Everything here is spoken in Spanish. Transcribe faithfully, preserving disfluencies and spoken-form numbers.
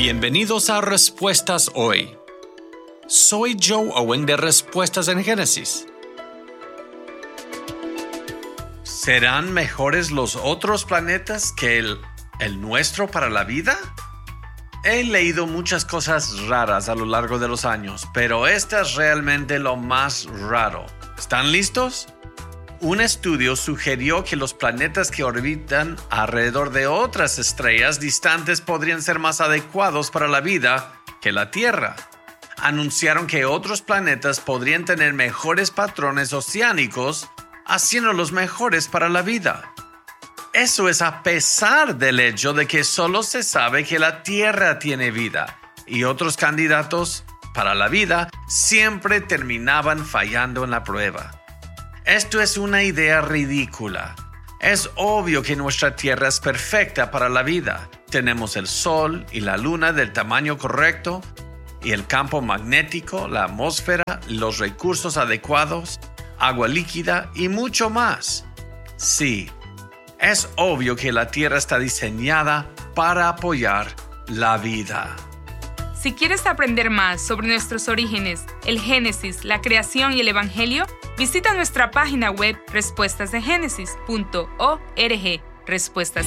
Bienvenidos a Respuestas Hoy. Soy Joe Owen de Respuestas en Génesis. ¿Serán mejores los otros planetas que el, el nuestro para la vida? He leído muchas cosas raras a lo largo de los años, pero esta es realmente lo más raro. ¿Están listos? Un estudio sugirió que los planetas que orbitan alrededor de otras estrellas distantes podrían ser más adecuados para la vida que la Tierra. Anunciaron que otros planetas podrían tener mejores patrones oceánicos, haciéndolos mejores para la vida. Eso es a pesar del hecho de que solo se sabe que la Tierra tiene vida, y otros candidatos para la vida siempre terminaban fallando en la prueba. Esto es una idea ridícula. Es obvio que nuestra Tierra es perfecta para la vida. Tenemos el Sol y la Luna del tamaño correcto, y el campo magnético, la atmósfera, los recursos adecuados, agua líquida y mucho más. Sí, es obvio que la Tierra está diseñada para apoyar la vida. Si quieres aprender más sobre nuestros orígenes, el Génesis, la creación y el Evangelio, visita nuestra página web respuestas de génesis punto org. Respuestas